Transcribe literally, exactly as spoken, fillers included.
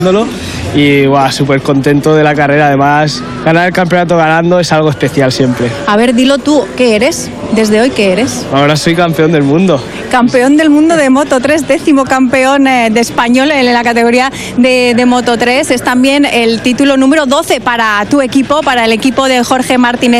y wow, súper contento de la carrera. Además, ganar el campeonato ganando es algo especial siempre. A ver, dilo tú, ¿qué eres? Desde hoy, ¿qué eres? Ahora soy campeón del mundo. Campeón del mundo de Moto tres, décimo campeón eh, de español en la categoría de, de Moto tres. Es también el título número doce para tu equipo, para el equipo de Jorge Martínez